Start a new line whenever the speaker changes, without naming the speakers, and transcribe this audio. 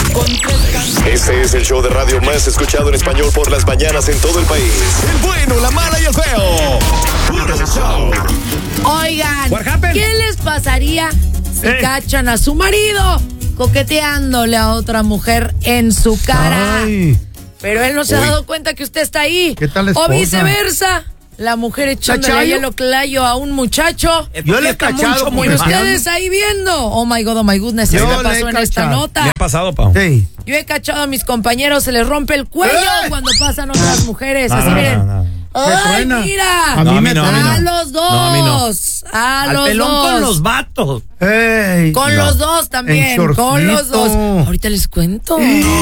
Este es el show de radio más escuchado en español por las mañanas en todo el país. El bueno, la mala y el feo. Puro show.
Oigan, ¿qué les pasaría si cachan a su marido coqueteándole a otra mujer en su cara?
Ay.
Pero él no se ha dado cuenta que usted está ahí.
¿Qué tal la
o
esposa?
viceversa. La mujer echándole hielo clayo a un muchacho.
Yo le he cachado
Y ustedes ahí viendo. Oh my goodness, ¿qué me pasó en esta nota?
¿Qué ha pasado, Pau?
Sí.
Yo he cachado a mis compañeros, se les rompe el cuello cuando pasan otras mujeres. Así miren. ¡Ay, mira!
A mí me
A los dos.
No, a mí no.
A
Al
los
pelón
dos.
con los vatos.
Ey,
Con los dos también.
En
Con los dos.
shortcito.
Ahorita les cuento.